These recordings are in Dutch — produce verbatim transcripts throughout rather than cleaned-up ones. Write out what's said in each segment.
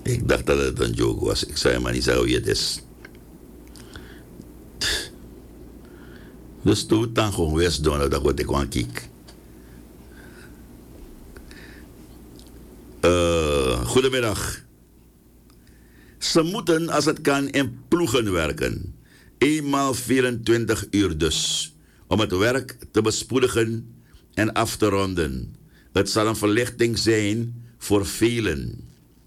Ik dacht dat het een joke was. Ik zei maar niet zeggen wie het is. Dus toen dan gewoon West doen dat ik gewoon kijk. Uh, goedemiddag. Ze moeten als het kan in ploegen werken. Eenmaal vierentwintig uur dus. Om het werk te bespoedigen en af te ronden. Het zal een verlichting zijn voor velen.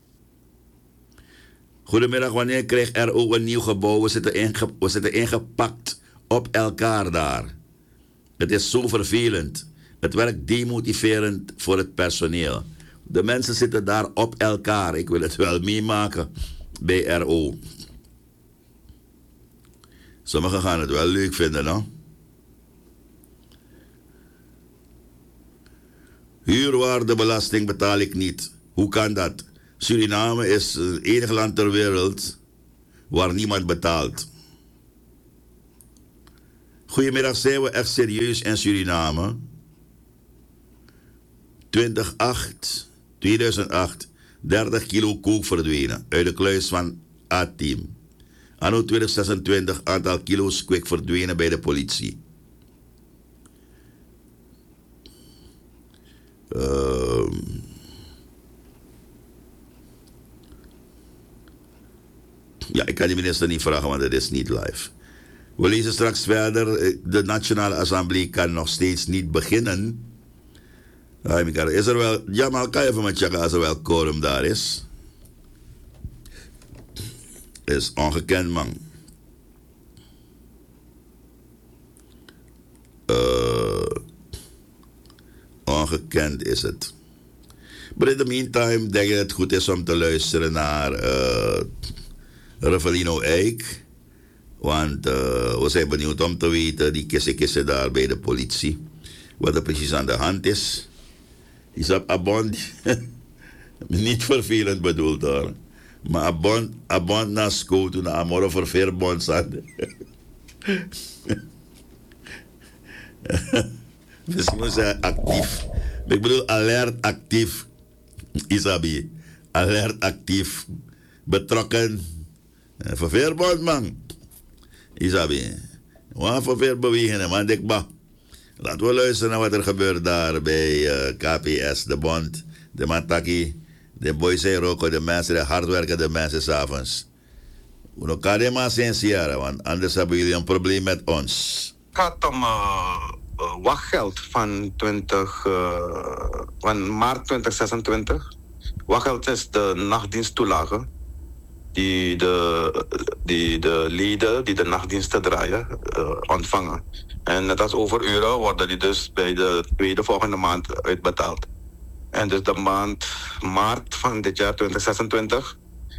Goedemiddag, wanneer krijgt R O een nieuw gebouw? We zitten, inge, we zitten ingepakt op elkaar daar. Het is zo vervelend. Het werkt demotiverend voor het personeel. De mensen zitten daar op elkaar. Ik wil het wel meemaken bij R O. Sommigen gaan het wel leuk vinden, no? Huurwaardebelasting betaal ik niet. Hoe kan dat? Suriname is het enige land ter wereld waar niemand betaalt. Goedemiddag, zijn we echt serieus in Suriname? tweeduizend acht, dertig kilo kook verdwenen uit de kluis van A-team. Anno twintig zesentwintig, aantal kilo's kwik verdwenen bij de politie. Uh, ja, ik kan de minister niet vragen, want het is niet live. We lezen straks verder. De Nationale Assemblée kan nog steeds niet beginnen. Is er wel... Ja, maar kan je even maar checken als er wel quorum daar is. Is ongekend, man. Uh, ongekend is het. Maar in the meantime denk ik dat het goed is om te luisteren naar uh, Revelino Eijk. Want uh, we zijn benieuwd om te weten, die kissen kissen daar bij de politie, wat er precies aan de hand is. Is op abond, niet vervelend bedoeld hoor. Maar abond, abond naar school toen de amore voor veerbond zat. Misschien moet je actief. Ik bedoel alert actief. Isabi. Alert actief. Betrokken. Voor veerbond man. Isabi. Waar voor veer bewegen man. Denk maar. Laten we luisteren naar wat er gebeurt daar bij uh, K P S, de bond, de Mataki, de boys en roken, de mensen, de hardwerkende mensen s'avonds. We nog kan je maar senseren, want anders hebben jullie een probleem met ons. Het gaat om uh, uh, wachtgeld van, twintig, uh, van maart twintig zesentwintig. Wachtgeld is de nachtdiensttoelage die de, die de leden die de nachtdiensten draaien uh, ontvangen. En net als overuren worden die dus bij de tweede volgende maand uitbetaald. En dus de maand maart van dit jaar twintig zesentwintig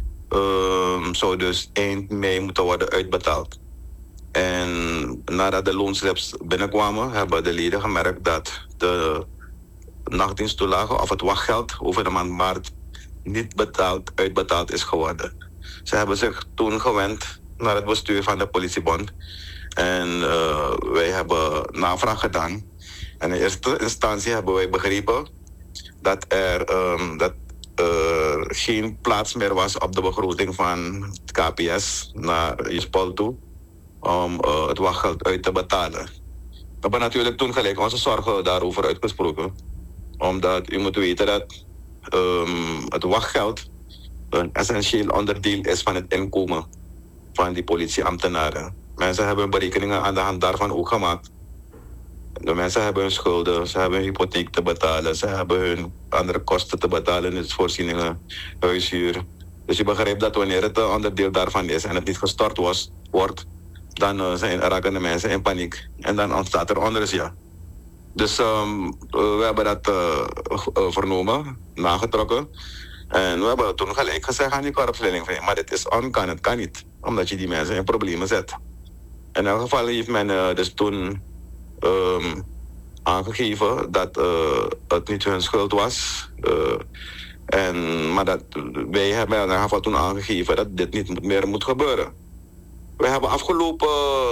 uh, zou dus eind mei moeten worden uitbetaald. En nadat de loonslips binnenkwamen, hebben de leden gemerkt dat de nachtdiensttoelage of het wachtgeld over de maand maart niet betaald, uitbetaald is geworden. Ze hebben zich toen gewend naar het bestuur van de politiebond. En uh, wij hebben navraag gedaan. En in eerste instantie hebben wij begrepen dat er um, dat, uh, geen plaats meer was op de begroting van het K P S naar Juspol toe om uh, het wachtgeld uit te betalen. We hebben natuurlijk toen gelijk onze zorgen daarover uitgesproken. Omdat u moet weten dat um, het wachtgeld een essentieel onderdeel is van het inkomen van die politieambtenaren. Mensen hebben berekeningen aan de hand daarvan ook gemaakt. De mensen hebben hun schulden, ze hebben hun hypotheek te betalen, ze hebben hun andere kosten te betalen, dus voorzieningen, huishuur. Dus je begrijpt dat wanneer het een onderdeel daarvan is en het niet gestort was, wordt, dan uh, zijn, raken de mensen in paniek. En dan ontstaat er onrust. Dus um, uh, we hebben dat uh, uh, vernomen, nagetrokken. En we hebben toen gelijk gezegd aan die korpsleiding van, maar dit is onkan, het kan niet. Omdat je die mensen in problemen zet. In elk geval heeft men uh, dus toen um, aangegeven dat uh, het niet hun schuld was. Uh, en, maar dat, wij hebben in elk geval toen aangegeven dat dit niet meer moet gebeuren. We hebben afgelopen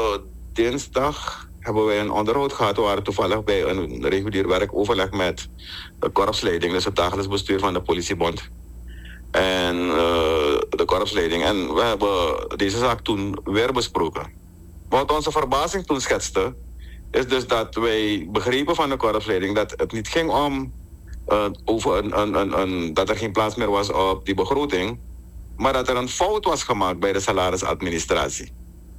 dinsdag hebben wij een onderhoud gehad. We waren toevallig bij een regulier werkoverleg met de korpsleiding, dus het dagelijks bestuur van de politiebond. En uh, de korpsleiding. En we hebben deze zaak toen weer besproken. Wat onze verbazing toen schetste, is dus dat wij begrepen van de korpsleiding dat het niet ging om uh, over een, een, een, een, dat er geen plaats meer was op die begroting, maar dat er een fout was gemaakt bij de salarisadministratie.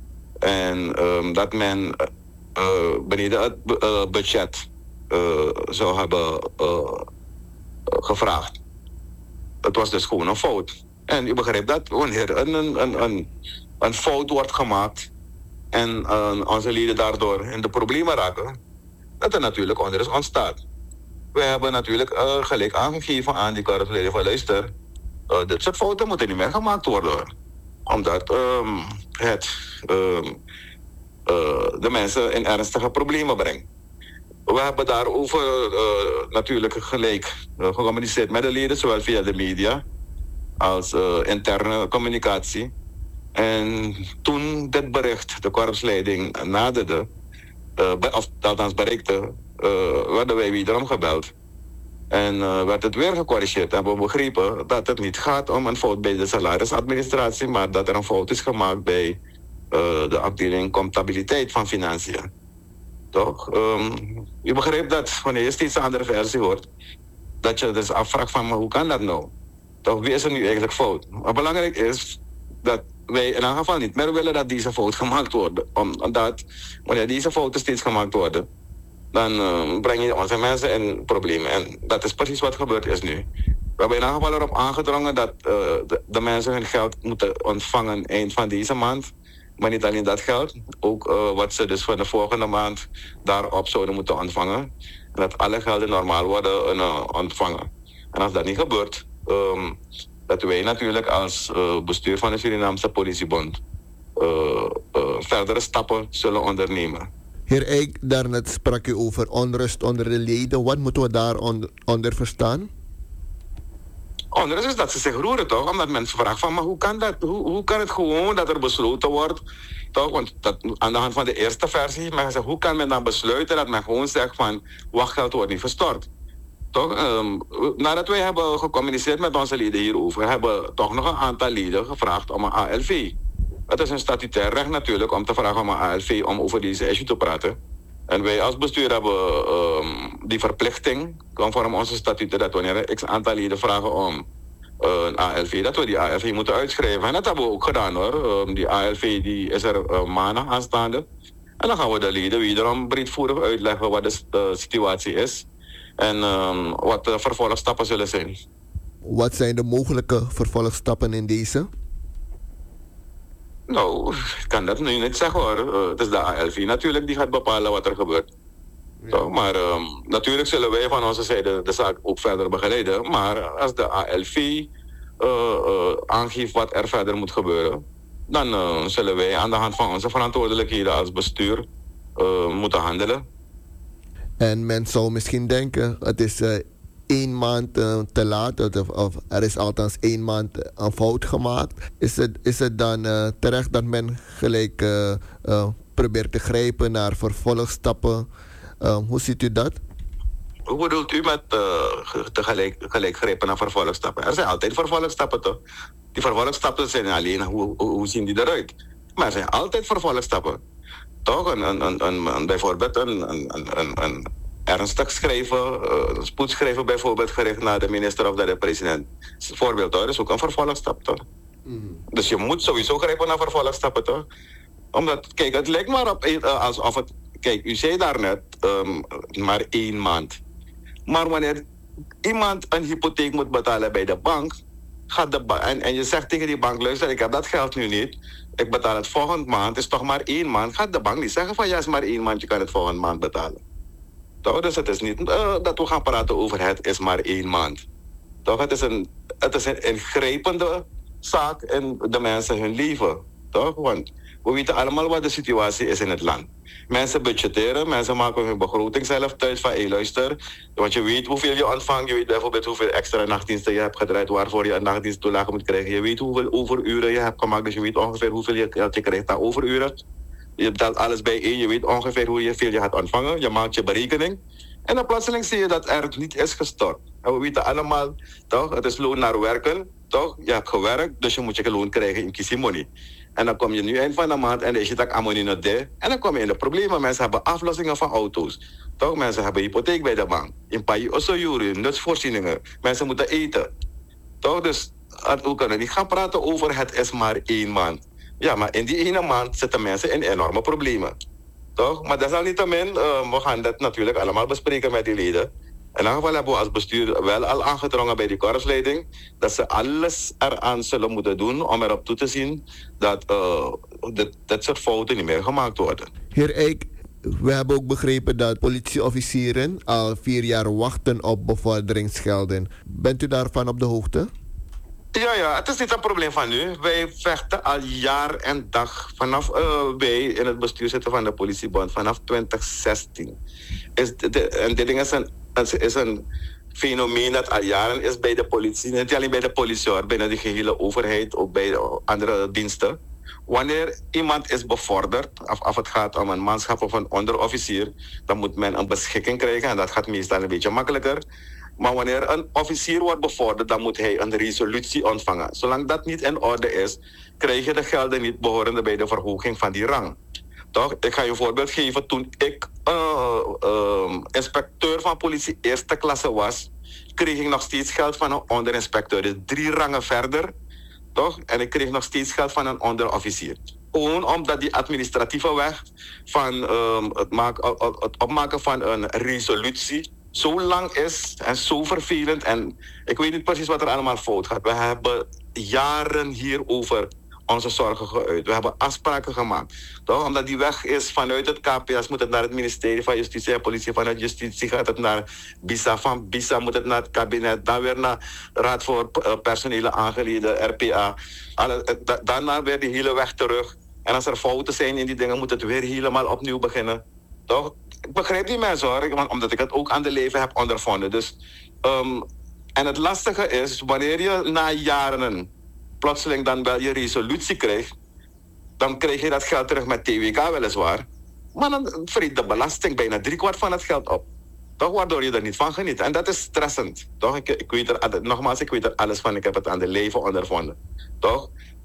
En um, dat men uh, uh, beneden het uh, budget uh, zou hebben uh, gevraagd. Het was dus gewoon een fout. En u begrijpt dat wanneer een, een, een, een fout wordt gemaakt en uh, onze leden daardoor in de problemen raken, dat er natuurlijk onrust ontstaat. We hebben natuurlijk uh, gelijk aangegeven aan die korpsleden van luister, uh, dit soort fouten moeten niet meer gemaakt worden. Omdat um, het um, uh, de mensen in ernstige problemen brengt. We hebben daarover uh, natuurlijk gelijk uh, gecommuniceerd met de leden, zowel via de media als uh, interne communicatie. En toen dit bericht de korpsleiding naderde, uh, of althans bereikte, uh, werden wij wederom gebeld. En uh, werd het weer gecorrigeerd. Hebben we begrepen dat het niet gaat om een fout bij de salarisadministratie, maar dat er een fout is gemaakt bij uh, de afdeling comptabiliteit van financiën. Toch? Um, je begrijpt dat wanneer je steeds een andere versie hoort, dat je dus afvraagt van, maar hoe kan dat nou? Toch, wie is er nu eigenlijk fout? Wat belangrijk is, dat wij in elk geval niet meer willen dat deze fout gemaakt wordt. Omdat wanneer deze fouten steeds gemaakt worden, dan uh, breng je onze mensen in problemen. En dat is precies wat gebeurd is nu. We hebben in elk geval erop aangedrongen dat uh, de, de mensen hun geld moeten ontvangen eind van deze maand. Maar niet alleen dat geld, ook uh, wat ze dus van de volgende maand daarop zouden moeten ontvangen. En dat alle gelden normaal worden uh, ontvangen. En als dat niet gebeurt, um, dat wij natuurlijk als uh, bestuur van de Surinaamse Politiebond uh, uh, verdere stappen zullen ondernemen. Heer Eijk, daarnet sprak u over onrust onder de leden. Wat moeten we daaronder onder verstaan? Onrust is dat ze zich roeren, toch? Omdat mensen vragen van, maar hoe kan dat? Hoe, hoe kan het gewoon dat er besloten wordt? Toch? Want dat, aan de hand van de eerste versie, men zegt, hoe kan men dan besluiten dat men gewoon zegt van, wachtgeld wordt niet verstort? Toch? Um, nadat wij hebben gecommuniceerd met onze leden hierover, hebben toch nog een aantal leden gevraagd om een A L V. Het is een statutair recht natuurlijk om te vragen om een A L V om over deze issue te praten. En wij als bestuur hebben um, die verplichting, conform onze statuten, dat wanneer een x aantal leden vragen om uh, een A L V, dat we die A L V moeten uitschrijven. En dat hebben we ook gedaan hoor. Um, die A L V die is er uh, maandag aanstaande. En dan gaan we de leden wederom breedvoerig uitleggen wat de uh, situatie is. En um, wat de vervolgstappen zullen zijn. Wat zijn de mogelijke vervolgstappen in deze? Nou, ik kan dat nu niet zeggen hoor. Uh, het is de A L V natuurlijk die gaat bepalen wat er gebeurt. Ja. Toch? Maar um, natuurlijk zullen wij van onze zijde de zaak ook verder begeleiden. Maar als de A L V uh, uh, aangeeft wat er verder moet gebeuren, dan uh, zullen wij aan de hand van onze verantwoordelijkheden als bestuur uh, moeten handelen. En men zou misschien denken, het is uh, één maand uh, te laat, of, of er is althans één maand een fout gemaakt. Is het, is het dan uh, terecht dat men gelijk uh, uh, probeert te grijpen naar vervolgstappen? Uh, hoe ziet u dat? Hoe bedoelt u met uh, tegelijk gelijk grijpen naar vervolgstappen? Er zijn altijd vervolgstappen toch? Die vervolgstappen zijn alleen, hoe, hoe, hoe zien die eruit? Maar er zijn altijd vervolgstappen. Toch? Een, een, een, een, bijvoorbeeld een, een, een, een ernstig schrijven, uh, een spoedschrijven bijvoorbeeld gericht naar de minister of naar de president. Voorbeeld hoor, is ook een vervolgstap toch? Mm. Dus je moet sowieso grijpen naar vervolgstappen toch? Omdat, kijk, het lijkt maar op uh, alsof het, kijk, u zei daarnet um, maar één maand. Maar wanneer iemand een hypotheek moet betalen bij de bank, gaat de ba- en, en je zegt tegen die bank, luister, ik heb dat geld nu niet, ik betaal het volgende maand, het is toch maar één maand, gaat de bank niet zeggen van ja, het is maar één maand, je kan het volgende maand betalen. Toch? Dus het is niet uh, dat we gaan praten over het is maar één maand. Toch? Het is een, het is een ingrijpende zaak in de mensen hun leven. Toch? Want we weten allemaal wat de situatie is in het land. Mensen budgetteren, mensen maken hun begroting zelf thuis van hé luister, want je weet hoeveel je ontvangt, je weet bijvoorbeeld hoeveel extra nachtdiensten je hebt gedraaid waarvoor je een nachtdiensttoelage moet krijgen. Je weet hoeveel overuren je hebt gemaakt, dus je weet ongeveer hoeveel je, je krijgt aan overuren. Je telt alles bijeen, je weet ongeveer hoeveel je gaat ontvangen, je maakt je berekening. En dan plotseling zie je dat er niet is gestort. En we weten allemaal, toch, het is loon naar werken. Toch? Je hebt gewerkt, dus je moet je loon krijgen in Kisimoni. En dan kom je nu eind van de maand en dan is je tak amoni not there. En dan kom je in de problemen. Mensen hebben aflossingen van auto's. Toch? Mensen hebben hypotheek bij de bank. In Payi Osoyuri, nutsvoorzieningen. Mensen moeten eten. Toch? Dus we kunnen niet gaan praten over het is maar één maand. Ja, maar in die ene maand zitten mensen in enorme problemen. Toch? Maar desalniettemin, uh, we gaan dat natuurlijk allemaal bespreken met die leden. In ieder geval hebben we als bestuur wel al aangedrongen bij die korpsleiding dat ze alles eraan zullen moeten doen om erop toe te zien dat uh, dit, dit soort fouten niet meer gemaakt worden. Heer Eijk, we hebben ook begrepen dat politieofficieren al vier jaar wachten op bevorderingsgelden. Bent u daarvan op de hoogte? Ja, ja, het is niet een probleem van nu. Wij vechten al jaar en dag vanaf uh, wij in het bestuur zitten van de politiebond, vanaf twintig zestien. Is de, de, en dit ding is een, is een fenomeen dat al jaren is bij de politie. Niet alleen bij de politie, hoor, binnen de gehele overheid, ook bij de andere diensten. Wanneer iemand is bevorderd, of, of het gaat om een manschap of een onderofficier, dan moet men een beschikking krijgen en dat gaat meestal een beetje makkelijker. Maar wanneer een officier wordt bevorderd, dan moet hij een resolutie ontvangen. Zolang dat niet in orde is, krijg je de gelden niet behorende bij de verhoging van die rang. Toch? Ik ga je een voorbeeld geven. Toen ik uh, uh, inspecteur van politie eerste klasse was, kreeg ik nog steeds geld van een onderinspecteur. Dus drie rangen verder. Toch? En ik kreeg nog steeds geld van een onderofficier. Gewoon omdat die administratieve weg van um, het, maak, het opmaken van een resolutie zo lang is en zo vervelend. En ik weet niet precies wat er allemaal fout gaat. We hebben jaren hierover onze zorgen geuit. We hebben afspraken gemaakt. Toch? Omdat die weg is vanuit het K P S moet het naar het ministerie van Justitie en Politie. Vanuit Justitie gaat het naar BISA. Van BISA moet het naar het kabinet. Dan weer naar de Raad voor Personele Aangelegenheden, R P A. Alle, da, daarna weer die hele weg terug. En als er fouten zijn in die dingen, moet het weer helemaal opnieuw beginnen. Toch? Ik begrijp die mensen hoor, omdat ik het ook aan de leven heb ondervonden. Dus, um, en het lastige is, wanneer je na jaren plotseling dan wel je resolutie krijgt, dan krijg je dat geld terug met T W K weliswaar. Maar dan vreet de belasting bijna driekwart van het geld op. Toch, waardoor je er niet van geniet. En dat is stressend. Toch? Ik, ik weet er, nogmaals, ik weet er alles van. Ik heb het aan de leven ondervonden. Toch?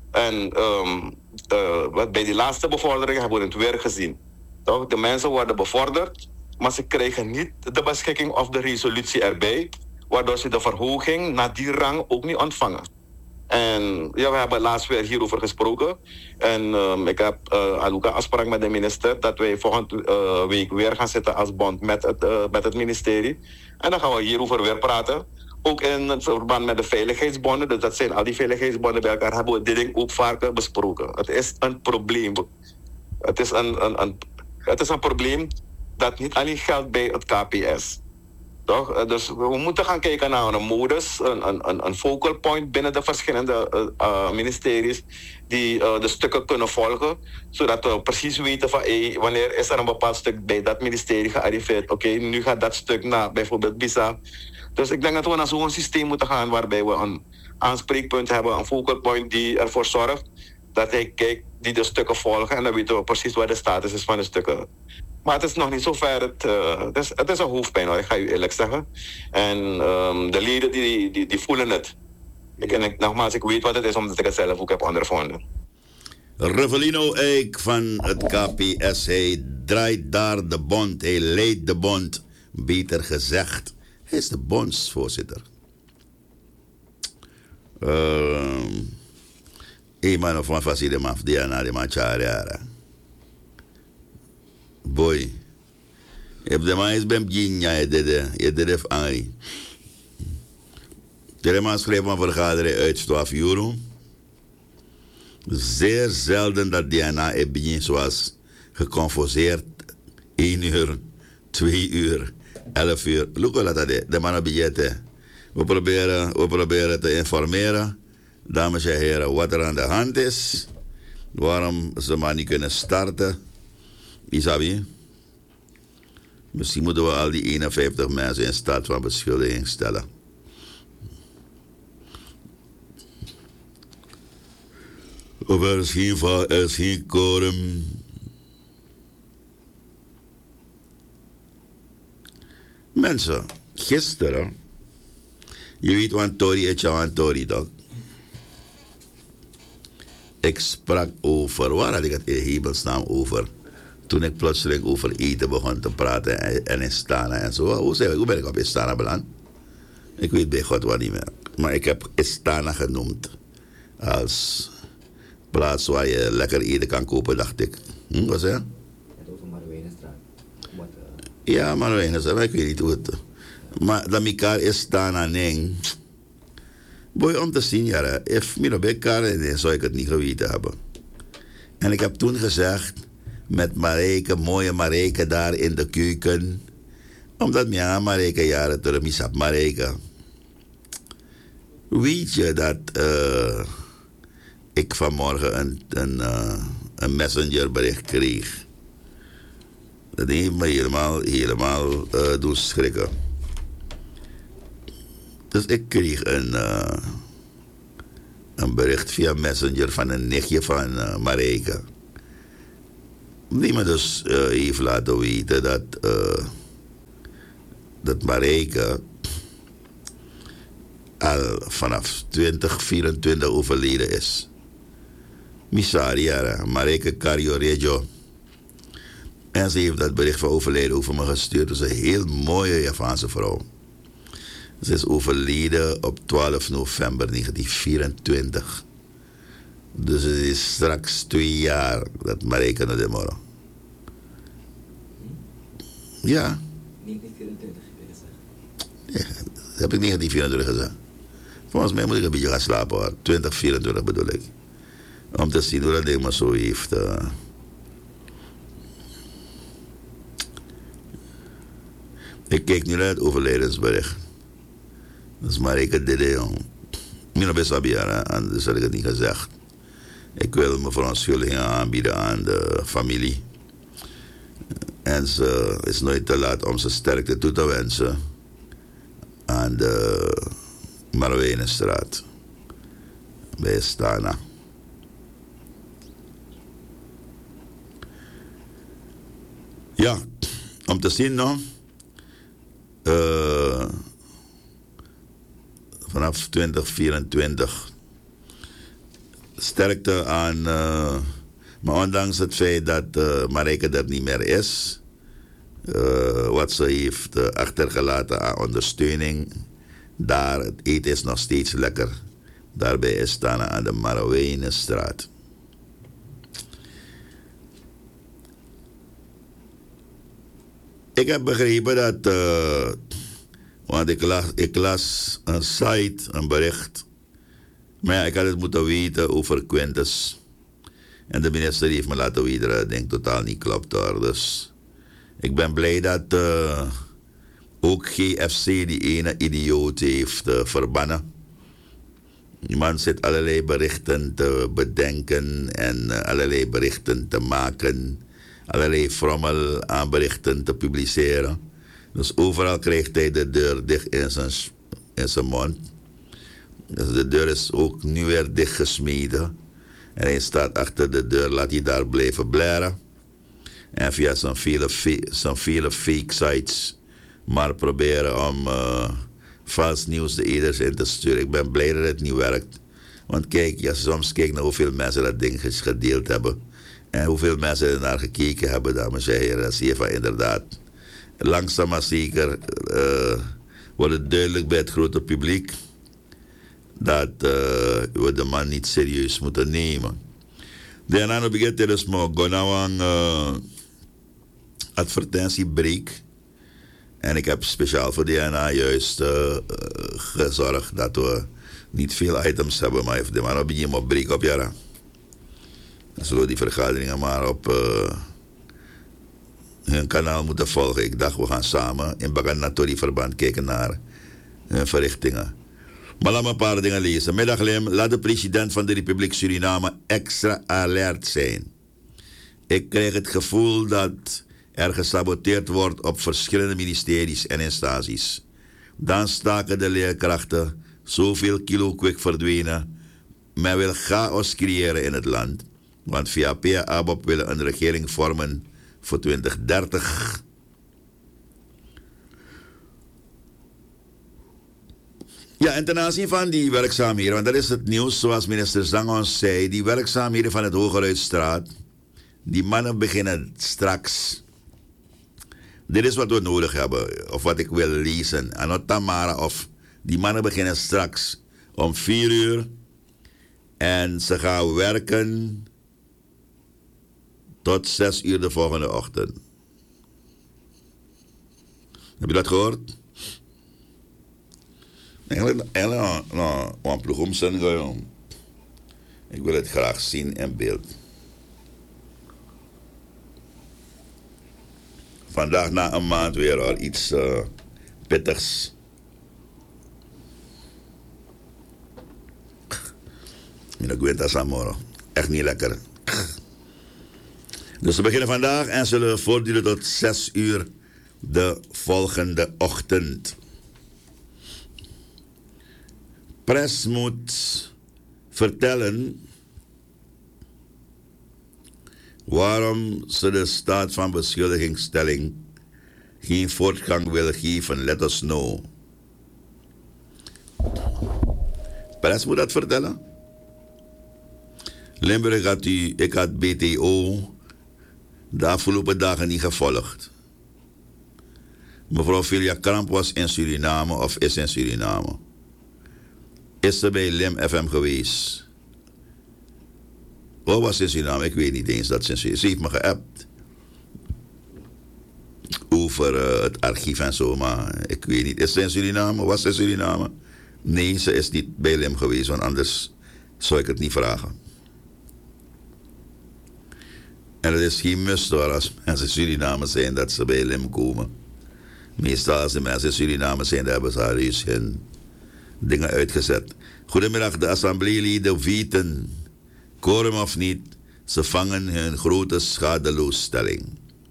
En um, uh, bij die laatste bevordering hebben we het weer gezien. Toch? De mensen worden bevorderd, maar ze krijgen niet de beschikking of de resolutie erbij, waardoor ze de verhoging naar die rang ook niet ontvangen. En ja, we hebben laatst weer hierover gesproken. En um, ik heb uh, al ook een afspraak met de minister dat wij volgende uh, week weer gaan zitten als bond met het, uh, met het ministerie. En dan gaan we hierover weer praten. Ook in het verband met de veiligheidsbonden. Dus dat zijn al die veiligheidsbonden bij elkaar. Hebben we dit ding ook vaker besproken. Het is een probleem. Het is een, een, een, het is een probleem dat niet alleen geldt bij het K P S. Toch? Dus we moeten gaan kijken naar een modus, een, een, een focal point binnen de verschillende uh, uh, ministeries die uh, de stukken kunnen volgen, zodat we precies weten van hey, wanneer is er een bepaald stuk bij dat ministerie gearriveerd. Oké, okay, nu gaat dat stuk naar bijvoorbeeld BISA. Dus ik denk dat we naar zo'n systeem moeten gaan waarbij we een aanspreekpunt hebben, een focal point die ervoor zorgt dat hij kijkt, die de stukken volgen en dan weten we precies wat de status is van de stukken. Maar het is nog niet zo ver. Het, uh, het, is, het is een hoofdpijn hoor, ik ga u eerlijk zeggen. En um, de leden die, die, die voelen het. Ik, en ik, nogmaals, ik weet wat het is omdat ik het zelf ook heb ondervonden. Revelino Eijk van het K P S, hij draait daar de bond, hij leidt de bond, beter gezegd. Hij is de bondsvoorzitter. Um, Een man of een facile maf, die aan de machariara. Boy. Je de man is bem ginja, je dede, je dede Henri. De man schreef een vergadering uit twaalf euro. Zeer zelden dat D N A er begint zoals geconfuseerd. één uur, twee uur, elf uur. Look wat dat is. De man begint. We proberen, we proberen te informeren. Dames en heren, wat er aan de hand is. Waarom ze maar niet kunnen starten. Isabi. Misschien moeten we al die eenenvijftig mensen in staat van beschuldiging stellen. Of er is geen, er is geen quorum. Mensen, gisteren. Je weet wat Tori is, jouw Tori, toch? ik sprak over, waar had ik het in hemelsnaam over? Toen ik plotseling over eten begon te praten en, en Istana en zo. Hoe, zei, hoe ben ik op Istana beland? Ik weet bij God wat niet meer. Maar ik heb Istana genoemd. Als plaats waar je lekker eten kan kopen, dacht ik. Hm, wat zei je? Het over Marwijnenstraat. Wat, uh... Ja, Marwijnenstraat, ik weet niet hoe het... Maar dat mekaar Istana neng. Boy, om te zien, ja, if me bij elkaar zou ik het niet geweten hebben. En ik heb toen gezegd, met Marijke, mooie Marijke daar in de keuken. Omdat mij aan Marijke jaren terug misap Marijke. Weet je dat uh, ik vanmorgen een, een, uh, een messengerbericht kreeg. Dat heeft me helemaal, helemaal uh, doen schrikken. Dus ik kreeg een, uh, een bericht via Messenger van een nichtje van uh, Marijke. Die me dus uh, heeft laten weten dat, uh, dat Marijke al vanaf twintig vierentwintig overleden is. Misaria, Marijke Cariorejo. En ze heeft dat bericht van overlijden over me gestuurd. Dat is een heel mooie Javaanse vrouw. Ze is overleden op twaalf november negentien vierentwintig. Dus het is straks twee jaar dat Marijke naar de morgen. Ja. negentien vierentwintig heb je gezegd. Ja, dat heb ik negentien vierentwintig gezegd. Volgens mij moet ik een beetje gaan slapen hoor. twintig vierentwintig bedoel ik. Om te zien hoe dat ding maar zo heeft. Uh... Ik kijk nu naar het overlijdensbericht. Dat is Marijke Dede, jong. Mina Besabiara, anders had ik het niet gezegd. Ik wil me verontschuldigingen aanbieden aan de familie. En ze is nooit te laat om ze sterkte toe te wensen aan de Marwijnenstraat bij Stana. Ja, om te zien nog. Uh, vanaf twintig vierentwintig. Sterkte aan... Uh, maar ondanks het feit dat uh, Marijke er niet meer is... Uh, wat ze heeft uh, achtergelaten aan ondersteuning... daar, het eten is nog steeds lekker. Daarbij is staan aan de Marwijnenstraat. Ik heb begrepen dat... Uh, want ik las, ik las een site, een bericht. Maar ja, ik had het moeten weten over Quintus. En de minister heeft me laten weten dat het ding totaal niet klopt hoor. Dus ik ben blij dat uh, ook G F C die ene idioot heeft uh, verbannen. Die man zit allerlei berichten te bedenken en uh, allerlei berichten te maken. Allerlei frommel aan berichten te publiceren. Dus overal krijgt hij de deur dicht in zijn, in zijn mond. Dus de deur is ook nu weer dichtgesmeden. En hij staat achter de deur, laat hij daar blijven blaren. En via zijn vele, zijn vele fake sites maar proberen om uh, vals nieuws de eders in te sturen. Ik ben blij dat het niet werkt. Want kijk, ja, soms kijk naar hoeveel mensen dat ding gedeeld hebben. En hoeveel mensen er naar gekeken hebben, dames en heren. Dan zie je van inderdaad... Langzaam maar zeker uh, wordt het duidelijk bij het grote publiek dat uh, we de man niet serieus moeten nemen. Daarna nog begint er dus maar een uh, advertentiebreak. En ik heb speciaal voor D N A juist uh, uh, gezorgd dat we niet veel items hebben, maar even de man op je maar break op jaren. Dan zullen we die vergaderingen maar op... Uh, hun kanaal moeten volgen. Ik dacht, we gaan samen in Baganatori verband kijken naar hun verrichtingen. Maar laat me een paar dingen lezen. Middag Lim, laat de president van de Republiek Suriname extra alert zijn. Ik krijg het gevoel dat er gesaboteerd wordt op verschillende ministeries en instanties. Dan staken de leerkrachten, zoveel kilo kwik verdwenen. Men wil chaos creëren in het land. Want via P A A B O P willen een regering vormen voor twintig dertig. Ja, en ten aanzien van die werkzaamheden, want dat is het nieuws zoals minister Zang ons zei, die werkzaamheden van het Hogeruitstraat, die mannen beginnen straks. Dit is wat we nodig hebben, of wat ik wil lezen. Anot Tamara, of die mannen beginnen straks om vier uur en ze gaan werken tot zes uur de volgende ochtend. Heb je dat gehoord? Eigenlijk, eigenlijk nou, een ploeg omzien. Ik wil het graag zien in beeld. Vandaag na een maand weer al iets uh, pittigs. Ik weet dat Samoro. Echt niet lekker. Dus we beginnen vandaag en zullen voortduren tot zes uur de volgende ochtend. Pres moet vertellen waarom ze de staat van beschuldigingsstelling geen voortgang willen geven. Let us know. Pres moet dat vertellen. Limburg had u, ik had B T O de afgelopen dagen niet gevolgd. Mevrouw Filia Kramp was in Suriname of is in Suriname. Is ze bij Lim F M geweest? Wat was in Suriname? Ik weet niet eens dat ze in Suriname. Ze heeft me geappt. Over uh, het archief en zo, maar ik weet niet. Is ze in Suriname? Was ze in Suriname? Nee, ze is niet bij Lim geweest, want anders zou ik het niet vragen. En het is geen must hoor, als mensen in Suriname zijn dat ze bij Lim komen. Meestal als de mensen in Suriname zijn, dan hebben ze al eens hun dingen uitgezet. Goedemiddag, de assembleeleden weten, quorum of niet, ze vangen hun grote schadeloosstelling.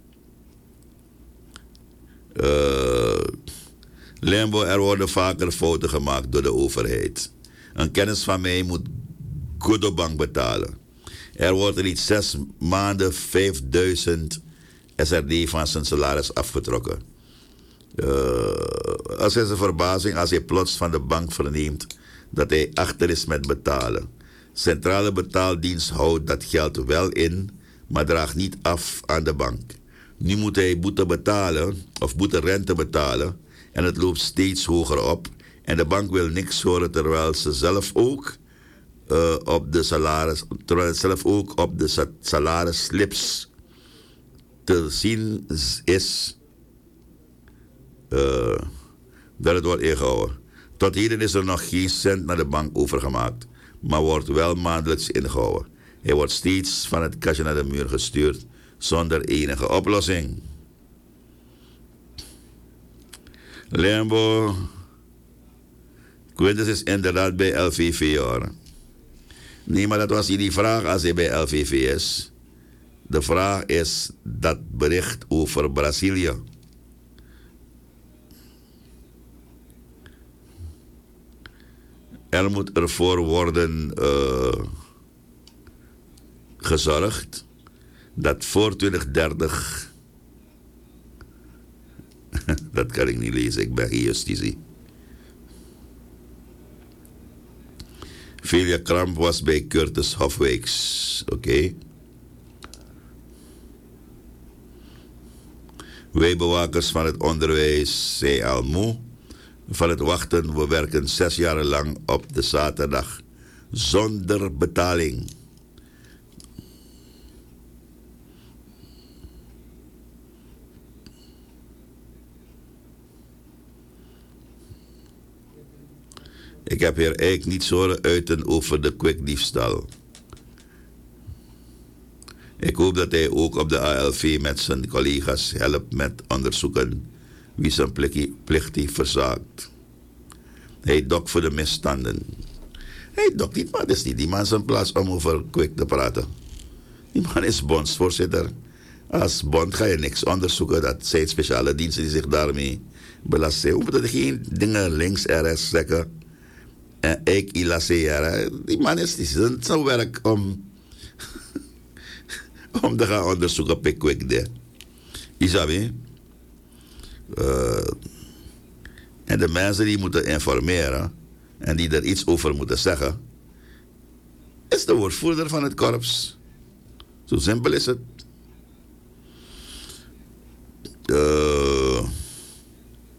Uh, Limbo, er worden vaker fouten gemaakt door de overheid. Een kennis van mij moet Godobank betalen. Er wordt er iets zes maanden vijfduizend S R D van zijn salaris afgetrokken. Uh, als is een verbazing als hij plots van de bank verneemt dat hij achter is met betalen. Centrale betaaldienst houdt dat geld wel in, maar draagt niet af aan de bank. Nu moet hij boete betalen, of boeterente betalen, en het loopt steeds hoger op. En de bank wil niks horen, terwijl ze zelf ook uh, op de salaris, terwijl het zelf ook op de salarisslips te zien is uh, dat het wordt ingehouden. Tot heden is er nog geen cent naar de bank overgemaakt, maar wordt wel maandelijks ingehouden. Hij wordt steeds van het kastje naar de muur gestuurd, zonder enige oplossing. Limbo. Quintus is inderdaad bij L V V hoor. Nee, maar dat was niet die vraag als hij bij L V V is. De vraag is dat bericht over Brazilië. Er moet ervoor worden uh, gezorgd dat voor twintig dertig... dat kan ik niet lezen, ik ben geen justitie. Filia Kramp was bij Curtis Hofwijks. Oké. Okay. Wij bewakers van het onderwijs zijn al moe van het wachten. We werken zes jaar lang op de zaterdag zonder betaling. Ik heb hier eigenlijk niets horen uiten over de kwikdiefstal. Ik hoop dat hij ook op de A L V met zijn collega's helpt met onderzoeken wie zijn plicht heeft verzaakt. Hij dokt voor de misstanden. Hij dokt niet, maar het is niet die man zijn plaats om over kwik te praten. Die man is bondsvoorzitter. Als bond ga je niks onderzoeken. Dat zijn speciale diensten die zich daarmee belasten. We moeten geen dingen links en rechts zeggen. En ik ilaceer. Die man is, die is zijn werk om, om te gaan onderzoeken op kwik de. Isabi. Uh, en de mensen die moeten informeren. en die er iets over moeten zeggen, is de woordvoerder van het korps. Zo simpel is het.